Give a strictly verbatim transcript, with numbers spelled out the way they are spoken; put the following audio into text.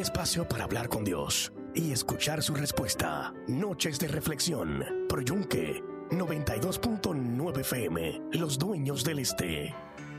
espacio para hablar con Dios y escuchar su respuesta. Noches de reflexión por Yunque noventa y dos punto nueve F M, los dueños del este.